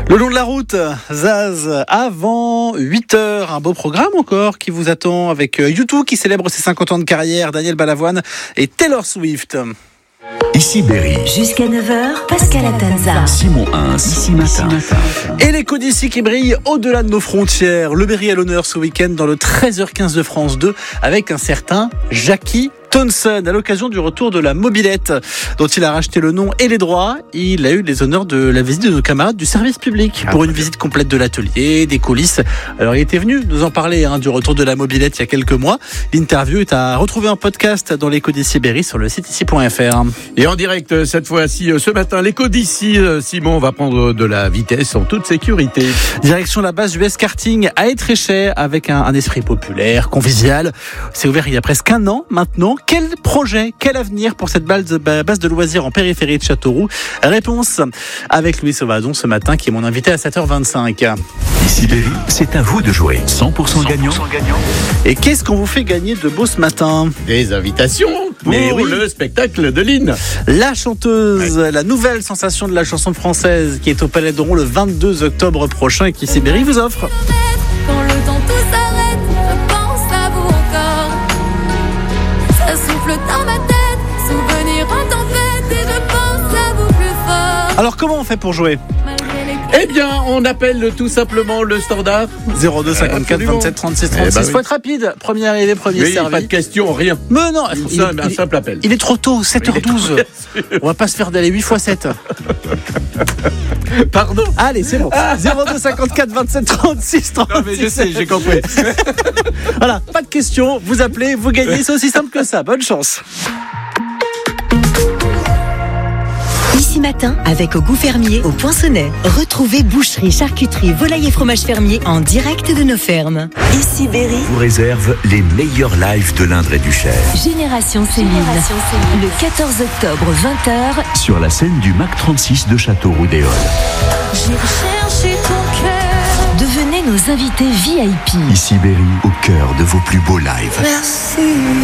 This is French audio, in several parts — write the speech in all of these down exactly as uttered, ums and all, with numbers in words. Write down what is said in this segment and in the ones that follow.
Le long de la route, Zaz, avant huit heures, un beau programme encore qui vous attend avec U deux qui célèbre ses cinquante ans de carrière, Daniel Balavoine et Taylor Swift. Ici Berry. Jusqu'à neuf heures, Pascal Atenza. Simon Hins, ici matin. Et l'écho d'ici qui brille au-delà de nos frontières. Le Berry à l'honneur ce week-end dans le treize heures quinze de France deux avec un certain Jackie Thompson, à l'occasion du retour de la mobilette dont il a racheté le nom et les droits. Il a eu les honneurs de la visite de nos camarades du service public pour une visite complète de l'atelier, des coulisses. Alors il était venu nous en parler hein, du retour de la mobilette il y a quelques mois. L'interview est à retrouver en podcast dans l'écho d'ici Berry sur le site ici point f r. Et en direct cette fois-ci, ce matin, l'écho d'ici, Simon va prendre de la vitesse en toute sécurité. Direction la base U S Karting à Étréchet avec un, un esprit populaire, convivial. C'est ouvert il y a presque un an maintenant. Quel projet, quel avenir pour cette base de loisirs en périphérie de Châteauroux? Réponse avec Louis Sauvadon ce matin qui est mon invité à sept heures vingt-cinq. Ici Berry, c'est à vous de jouer. cent pour cent gagnant. Et qu'est-ce qu'on vous fait gagner de beau ce matin? Des invitations pour Mais oui. le spectacle de Lynn. La chanteuse, ouais. La nouvelle sensation de la chanson française qui est au Palais de Rouen le vingt-deux octobre prochain et qui Ici Berry vous offre. Quand le temps tout s'arrête, je pense à vous encore. Ça souffle dans ma tête, souvenir en tempête et je pense à vous plus fort. Alors comment on fait pour jouer? Eh bien, on appelle tout simplement le standard zéro deux cinquante-quatre vingt-sept trente-six trente-six. Eh ben oui. Faut être rapide. Premier arrivé, premier Oui, servi. pas de question, rien. Mais non, Une il, simple, il, un simple appel. Il est trop tôt, sept heures douze. Bien sûr. On va pas se faire d'aller huit fois sept. Pardon. Allez, c'est bon. zéro deux cinquante-quatre vingt-sept trente-six trente-six. Non mais je sais, j'ai compris. Voilà, pas de question. Vous appelez, vous gagnez. C'est aussi simple que ça. Bonne chance. Ici matin, avec Au Goût Fermier, au Poinçonnet. Retrouvez boucherie, charcuterie, volaille et fromage fermier en direct de nos fermes. Ici Berry. Vous réserve les meilleurs lives de l'Indre et du Cher. Génération Céline. Le quatorze octobre, vingt heures. Sur la scène du M A C trente-six de Châteauroux-des-Halles. J'ai recherché ton cœur. Devenez nos invités V I P. Ici Berry, au cœur de vos plus beaux lives. Merci.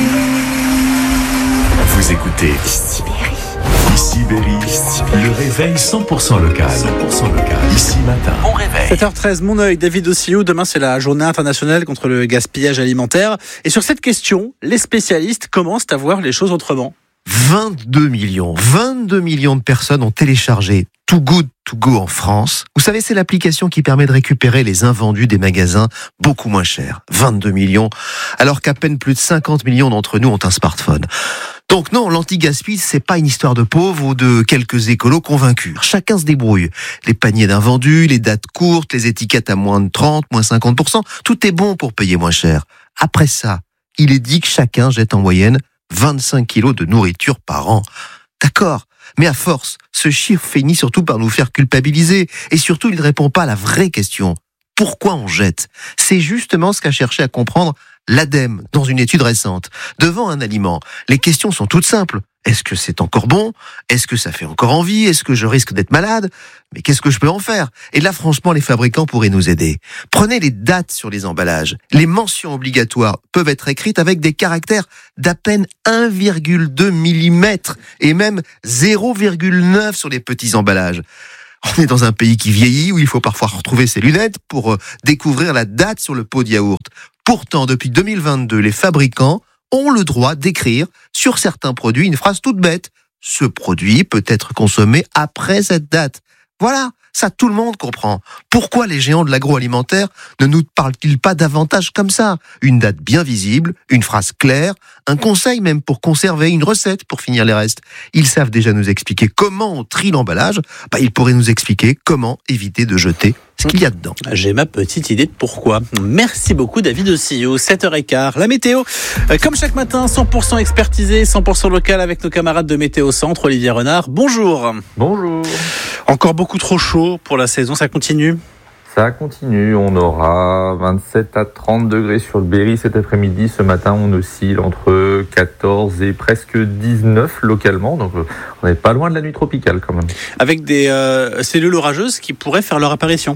Vous écoutez Ici Berry. Ici Berry, le réveil cent pour cent local. cent pour cent local. Ici matin. Bon réveil. sept heures treize, mon œil, David Ossiou. Demain, c'est la journée internationale contre le gaspillage alimentaire. Et sur cette question, les spécialistes commencent à voir les choses autrement. vingt-deux millions, vingt-deux millions de personnes ont téléchargé Too Good To Go en France. Vous savez, c'est l'application qui permet de récupérer les invendus des magasins beaucoup moins chers. vingt-deux millions, alors qu'à peine plus de cinquante millions d'entre nous ont un smartphone. Donc non, l'anti-gaspi, c'est pas une histoire de pauvres ou de quelques écolos convaincus. Chacun se débrouille. Les paniers d'invendus, les dates courtes, les étiquettes à moins de trente, moins cinquante pour cent, tout est bon pour payer moins cher. Après ça, il est dit que chacun jette en moyenne vingt-cinq kilos de nourriture par an. D'accord, mais à force, ce chiffre finit surtout par nous faire culpabiliser. Et surtout, il ne répond pas à la vraie question. Pourquoi on jette? C'est justement ce qu'a cherché à comprendre l'ADEME dans une étude récente. Devant un aliment, les questions sont toutes simples. Est-ce que c'est encore bon? Est-ce que ça fait encore envie? Est-ce que je risque d'être malade? Mais qu'est-ce que je peux en faire? Et là, franchement, les fabricants pourraient nous aider. Prenez les dates sur les emballages. Les mentions obligatoires peuvent être écrites avec des caractères d'à peine un virgule deux millimètres et même zéro virgule neuf sur les petits emballages. On est dans un pays qui vieillit, où il faut parfois retrouver ses lunettes pour euh, découvrir la date sur le pot de yaourt. Pourtant, depuis deux mille vingt-deux, les fabricants ont le droit d'écrire sur certains produits une phrase toute bête. Ce produit peut être consommé après cette date. Voilà, ça tout le monde comprend. Pourquoi les géants de l'agroalimentaire ne nous parlent-ils pas davantage comme ça? Une date bien visible, une phrase claire, un conseil même pour conserver, une recette pour finir les restes. Ils savent déjà nous expliquer comment on trie l'emballage. Bah, ils pourraient nous expliquer comment éviter de jeter ce qu'il y a dedans. J'ai ma petite idée de pourquoi. Merci beaucoup David Ossiou. sept heures quinze, la météo. Euh, comme chaque matin, cent pour cent expertisé, cent pour cent local avec nos camarades de Météo Centre. Olivier Renard, bonjour. Bonjour. Encore beaucoup trop chaud pour la saison, ça continue? Ça continue, on aura vingt-sept à trente degrés sur le Berry cet après-midi. Ce matin, on oscille entre quatorze et presque dix-neuf localement. Donc, on n'est pas loin de la nuit tropicale quand même. Avec des euh, cellules orageuses qui pourraient faire leur apparition.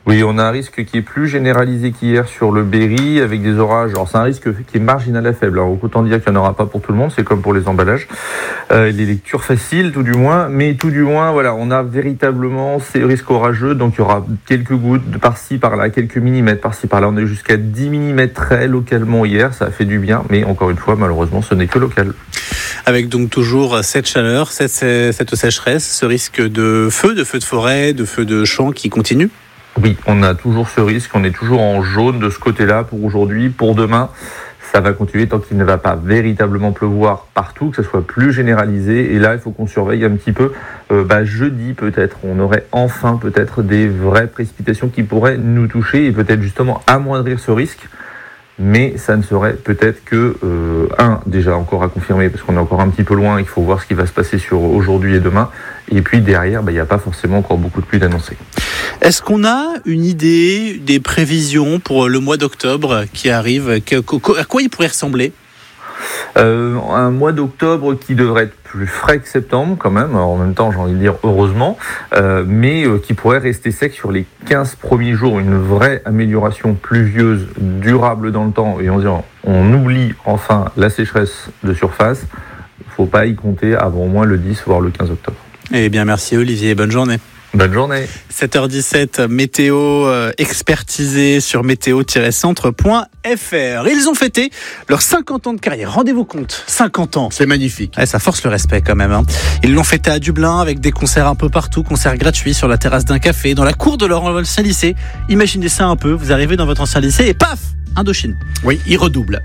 Oui, on a un risque qui est plus généralisé qu'hier sur le Berry, avec des orages. Alors c'est un risque qui est marginal à faible. Alors, autant dire qu'il n'y en aura pas pour tout le monde, c'est comme pour les emballages. Euh, les lectures faciles, tout du moins. Mais tout du moins, voilà, on a véritablement ces risques orageux. Donc il y aura quelques gouttes de par-ci, par-là, quelques millimètres par-ci, par-là. On a eu jusqu'à dix millimètres très localement hier. Ça a fait du bien. Mais encore une fois, malheureusement, ce n'est que local. Avec donc toujours cette chaleur, cette, cette sécheresse, ce risque de feu, de feu de forêt, de feu de champ qui continue. Oui, on a toujours ce risque, on est toujours en jaune de ce côté-là pour aujourd'hui. Pour demain, ça va continuer tant qu'il ne va pas véritablement pleuvoir partout, que ce soit plus généralisé. Et là, il faut qu'on surveille un petit peu. Euh, bah, jeudi, peut-être, on aurait enfin peut-être des vraies précipitations qui pourraient nous toucher et peut-être justement amoindrir ce risque. Mais ça ne serait peut-être que, euh, un, déjà encore à confirmer, parce qu'on est encore un petit peu loin, il faut voir ce qui va se passer sur aujourd'hui et demain. Et puis derrière, bah, il n'y a pas forcément encore beaucoup de pluie d'annoncer. Est-ce qu'on a une idée des prévisions pour le mois d'octobre qui arrive ? À quoi il pourrait ressembler ? Euh, un mois d'octobre qui devrait être plus frais que septembre quand même, alors en même temps j'ai envie de dire heureusement, euh, mais euh, qui pourrait rester sec sur les quinze premiers jours, une vraie amélioration pluvieuse, durable dans le temps, et on, dit, on oublie enfin la sécheresse de surface. Il ne faut pas y compter avant au moins le dix voire le quinze octobre. Eh bien merci Olivier, bonne journée. Bonne journée. sept heures dix-sept, météo euh, expertisée sur météo tiret centre point f r. Ils ont fêté leurs cinquante ans de carrière. Rendez-vous compte, cinquante ans. C'est magnifique. Ouais, ça force le respect quand même. Hein. Ils l'ont fêté à Dublin avec des concerts un peu partout, concerts gratuits sur la terrasse d'un café, dans la cour de leur ancien lycée. Imaginez ça un peu, vous arrivez dans votre ancien lycée et paf, Indochine. Oui, il redouble.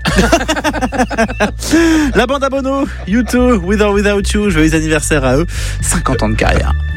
La bande à Bono, U deux, With or Without You, joyeux anniversaire à eux, cinquante ans de carrière.